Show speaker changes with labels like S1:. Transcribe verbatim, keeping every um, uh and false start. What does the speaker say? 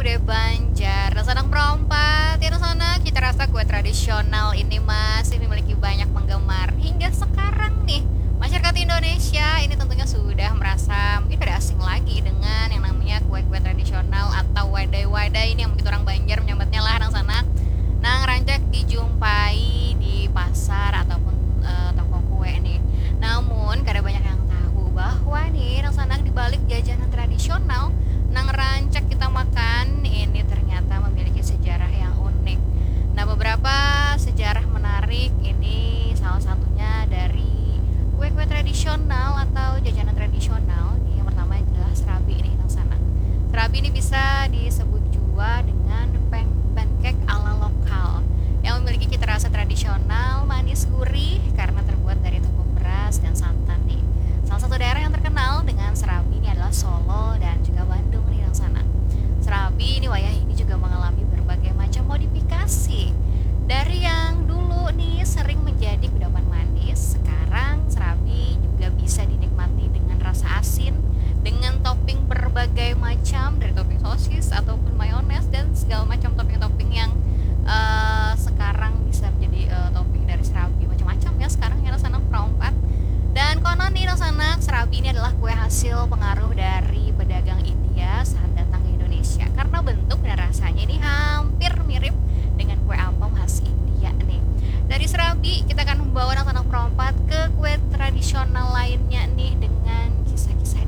S1: budaya Banjar. Rasa anak perompak, ya sana cita rasa kue tradisional ini masih memiliki banyak penggemar hingga sekarang nih. Masyarakat Indonesia ini tentunya sudah merasa mungkin tidak asing lagi dengan yang namanya kue-kue tradisional atau wadai-wadai ini yang mungkin orang Banjar menyebutnya lah nang sana. Nang rancak dijumpai di pasar ataupun eh, toko kue nih. Namun kada banyak yang tahu bahwa nih nang sana di balik jajanan tradisional nang rancak kita makan ini ternyata memiliki sejarah yang unik. Nah, beberapa sejarah menarik ini salah satunya dari kue-kue tradisional atau jajanan tradisional. Yang pertama adalah serabi ini nang sana. Serabi ini bisa disebut juga dengan pan- pancake ala lokal yang memiliki cita rasa tradisional, manis gurih karena terbuat dari tepung beras dan santan nih. Salah satu daerah yang terkenal dengan serabi ini adalah Solo dan juga Bandung nih yang sana. Serabi ini wayah ini juga mengalami berbagai macam modifikasi. Dari yang dulu nih sering menjadi kudapan manis, sekarang serabi juga bisa dinikmati dengan rasa asin dengan topping berbagai macam dari topping sosis ataupun mayones dan segala macam topping-topping yang eh, sekarang bisa menjadi eh, topping dari serabi macam-macam ya sekarang ya sana perompak. Dan konon nih sana serabi ini adalah kue hasil pengaruh dari pedagang India saat datang ke Indonesia. Karena bentuk dan rasanya ini hampir mirip dengan kue apam khas India nih. Dari serabi kita akan membawa anak-anak perompak ke kue tradisional lainnya nih dengan kisah-kisah